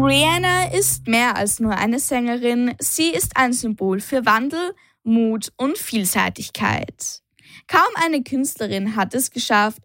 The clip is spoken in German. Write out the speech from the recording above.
Rihanna ist mehr als nur eine Sängerin, sie ist ein Symbol für Wandel, Mut und Vielseitigkeit. Kaum eine Künstlerin hat es geschafft,